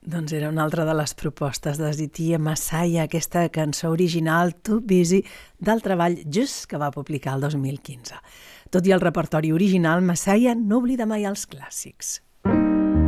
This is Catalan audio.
Doncs era una altra de les propostes de Zitia Masaya, aquesta cançó original Too Busy del treball Just que va publicar el 2015. Tot i el repertori original, Masaya no oblida mai els clàssics.